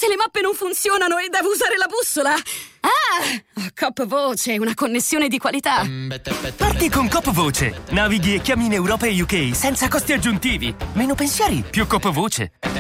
se le mappe non funzionano e devo usare la bussola? Ah! Coop Voce, una connessione di qualità. Parti con Coop Voce. Navighi e chiami in Europa e UK senza costi aggiuntivi. Meno pensieri, più Coop Voce.